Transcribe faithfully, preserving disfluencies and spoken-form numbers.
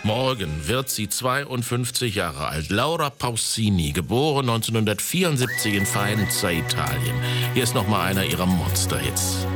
Morgen wird sie zweiundfünfzig Jahre alt. Laura Pausini, geboren neunzehnhundertvierundsiebzig in Faenza, Italien. Hier ist noch mal einer ihrer Monsterhits.